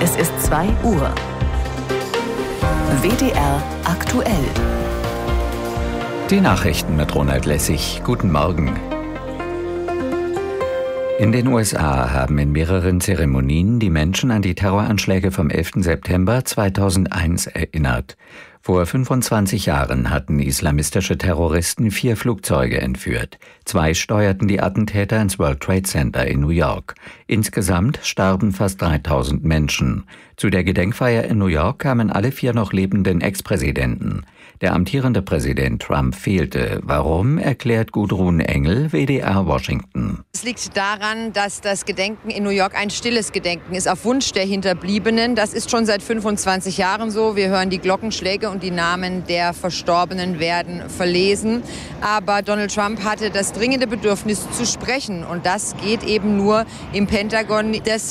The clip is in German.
Es ist 2 Uhr. WDR aktuell. Die Nachrichten mit Ronald Lessig. Guten Morgen. In den USA haben in mehreren Zeremonien die Menschen an die Terroranschläge vom 11. September 2001 erinnert. Vor 25 Jahren hatten islamistische Terroristen 4 Flugzeuge entführt. 2 steuerten die Attentäter ins World Trade Center in New York. Insgesamt starben fast 3000 Menschen. Zu der Gedenkfeier in New York kamen alle 4 noch lebenden Ex-Präsidenten. Der amtierende Präsident Trump fehlte. Warum, erklärt Gudrun Engel, WDR Washington. Es liegt daran, dass das Gedenken in New York ein stilles Gedenken ist, auf Wunsch der Hinterbliebenen. Das ist schon seit 25 Jahren so. Wir hören die Glockenschläge und die Namen der Verstorbenen werden verlesen. Aber Donald Trump hatte das dringende Bedürfnis zu sprechen. Und das geht eben nur im Pentagon. Deswegen